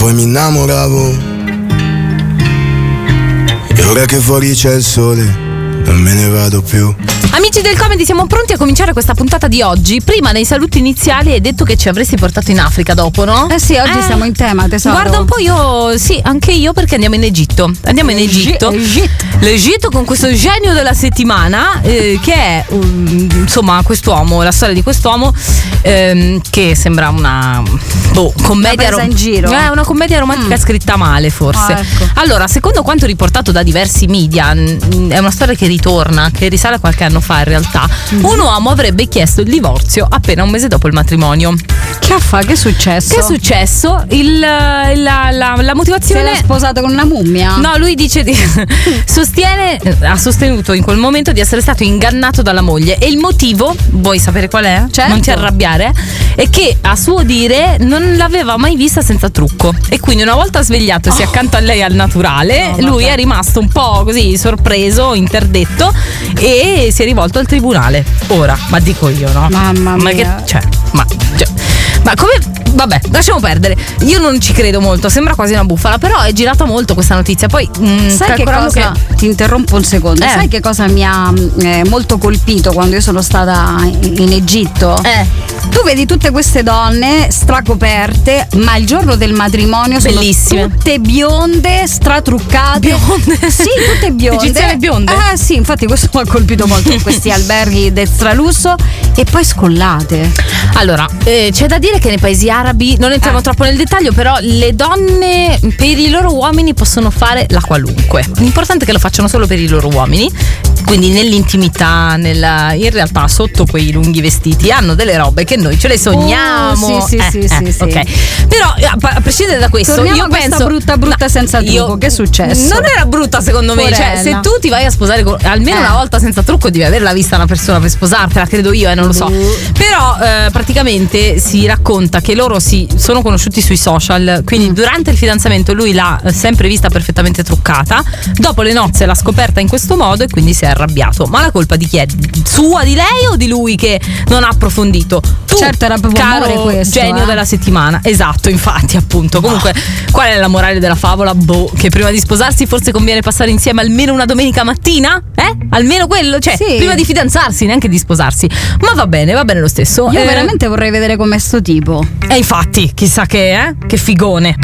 poi mi innamoravo. E ora che fuori c'è il sole, non me ne vado più. Amici del Comedy, siamo pronti a cominciare questa puntata di oggi. Prima nei saluti iniziali hai detto che ci avresti portato in Africa dopo, no? Sì, oggi siamo in tema, tesoro. Guarda un po', io sì, anche io, perché andiamo in Egitto. Andiamo in Egitto. L'Egitto con questo genio della settimana, che è insomma quest'uomo, la storia di quest'uomo, che sembra una commedia presa in giro. Una commedia romantica scritta male, forse. Ecco. Allora, secondo quanto riportato da diversi media, è una storia che ritorna, che risale a qualche anno fa in realtà. Un uomo avrebbe chiesto il divorzio appena un mese dopo il matrmonio. Che è successo? Che è successo? La motivazione. Si era sposato con una mummia? No, lui dice ha sostenuto in quel momento di essere stato ingannato dalla moglie. E il motivo, vuoi sapere qual è? Certo. Non ti arrabbiare? È che a suo dire non l'aveva mai vista senza trucco. E quindi una volta svegliatosi accanto a lei al naturale, lui è rimasto un po' così sorpreso, interdetto, e si è rivolto al tribunale. Ora, ma dico io, no? Mamma mia. Ma come? Vabbè, lasciamo perdere. Io non ci credo molto, sembra quasi una bufala, però è girata molto questa notizia. Poi sai che cosa? Ti interrompo un secondo. Sai che cosa mi ha molto colpito quando io sono stata in Egitto? Tu vedi tutte queste donne stracoperte, ma il giorno del matrimonio sono bellissime, tutte bionde, stratruccate. Bionde? Sì, tutte bionde. Egiziane bionde? Sì, infatti questo mi ha colpito molto in questi alberghi del stralusso. E poi scollate. Allora, c'è da dire che nei paesi arabi, non entriamo troppo nel dettaglio, però le donne per i loro uomini possono fare la qualunque. L'importante è che lo facciano solo per i loro uomini. Quindi nell'intimità, in realtà sotto quei lunghi vestiti hanno delle robe che noi ce le sogniamo. Sì. Ok. Però a prescindere da questo, torniamo io a questa penso brutta senza trucco. Che è successo? Non era brutta secondo me. Cioè, se tu ti vai a sposare almeno una volta senza trucco, devi averla vista una persona per sposartela, credo io, non lo so. Però praticamente si racconta che loro si sono conosciuti sui social, quindi durante il fidanzamento lui l'ha sempre vista perfettamente truccata. Dopo le nozze l'ha scoperta in questo modo e quindi si è arrabbiato. Ma la colpa di chi è? Sua, di lei o di lui che non ha approfondito? Tu, certo, era proprio caro amore questo, genio della settimana. Esatto, infatti, appunto. Comunque, qual è la morale della favola? Che prima di sposarsi forse conviene passare insieme almeno una domenica mattina? Almeno quello? Cioè, prima di fidanzarsi, neanche di sposarsi. Ma va bene lo stesso. Io veramente vorrei vedere com'è sto tipo. E infatti, chissà che figone.